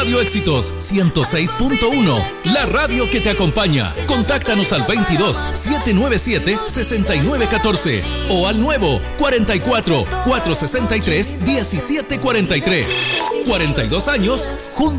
Radio Éxitos 106.1, la radio que te acompaña. Contáctanos al 22 797 6914 o al nuevo 44 463 1743. 42 años juntos.